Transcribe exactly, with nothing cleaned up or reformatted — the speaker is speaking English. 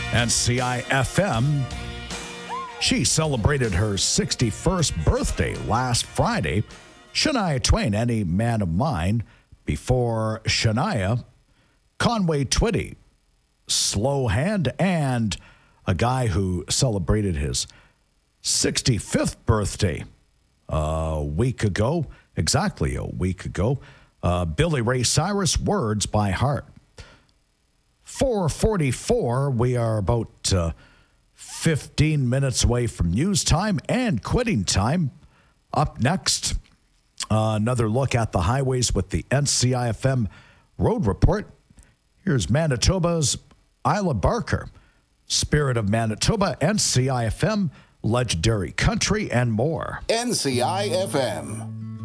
N C I F M. She celebrated her sixty-first birthday last Friday. Shania Twain, Any Man of Mine. Before Shania, Conway Twitty, Slow Hand, and a guy who celebrated his sixty-fifth birthday a week ago, exactly a week ago, uh, Billy Ray Cyrus, Words by Heart. four forty-four, we are about uh, fifteen minutes away from news time and quitting time. Up next, uh, another look at the highways with the N C I F M Road Report. Here's Manitoba's Isla Barker, Spirit of Manitoba, N C I F M, Legendary Country, and more. N C I F M.